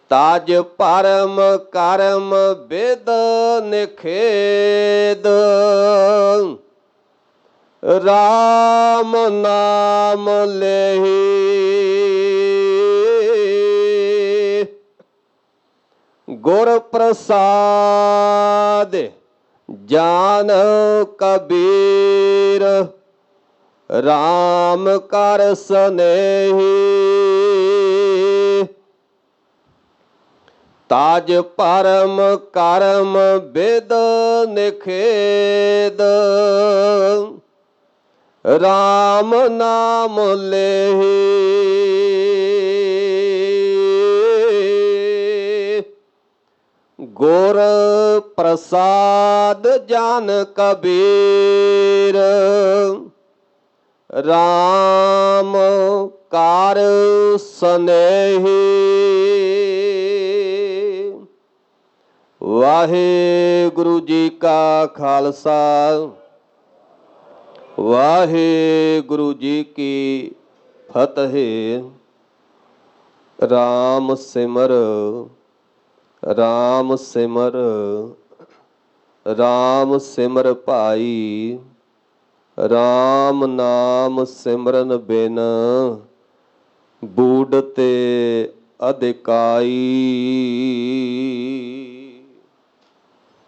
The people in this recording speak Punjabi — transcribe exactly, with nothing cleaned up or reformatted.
ਤਾਜ ਭਰਮ ਕਰਮ ਬਿਦ ਨਿਖੇਦ, ਰਾਮ ਨਾਮ ਲੇਹੀ ਗੁਰ ਪ੍ਰਸਾਦ ਜਾਨ ਕਬੀਰ, ਰਾਮ ਕਰ ਸਨੇਹੀ। ਤਾਜ ਭਰਮ ਕਰਮ ਬਿਦ ਨਿਖੇਦ, ਰਾਮ ਨਾਮ ਲੇਹੀ ਗੁਰ ਪ੍ਰਸਾਦ ਜਨ ਕਬੀਰ, ਰਾਮ ਕਰ ਸਨੇਹੀ। ਵਾਹਿਗੁਰੂ ਜੀ ਕਾ ਖਾਲਸਾ, ਵਾਹਿਗੁਰੂ ਜੀ ਕੀ ਫਤਿਹ। ਰਾਮ ਸਿਮਰ ਰਾਮ ਸਿਮਰ ਰਾਮ ਸਿਮਰ ਭਾਈ, ਰਾਮ ਨਾਮ ਸਿਮਰਨ ਬਿਨ ਬੂਢ ਤੇ ਅਧਿਕਾਈ।